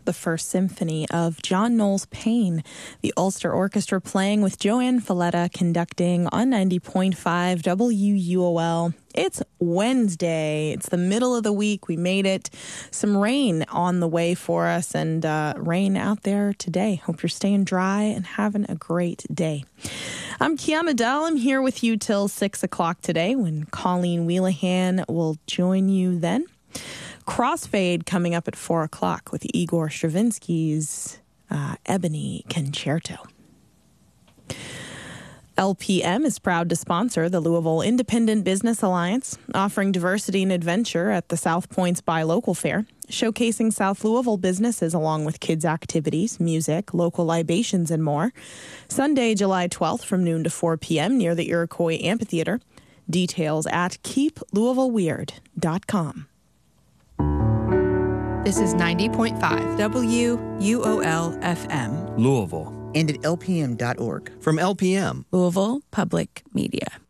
the First Symphony of John Knowles Paine. The Ulster Orchestra playing with Joanne Falletta conducting on 90.5 WUOL. It's Wednesday. It's the middle of the week. We made it. Some rain on the way for us and rain out there today. Hope you're staying dry and having a great day. I'm Kiana Dell. I'm here with you till 6 o'clock today when Colleen Wheelahan will join you then. Crossfade coming up at 4 o'clock with Igor Stravinsky's Ebony Concerto. LPM is proud to sponsor the Louisville Independent Business Alliance, offering diversity and adventure at the South Point's Buy Local Fair, showcasing South Louisville businesses along with kids' activities, music, local libations, and more. Sunday, July 12th from noon to 4 p.m. near the Iroquois Amphitheater. Details at keeplouisvilleweird.com. This is 90.5 WUOL FM. Louisville. And at lpm.org. From LPM. Louisville Public Media.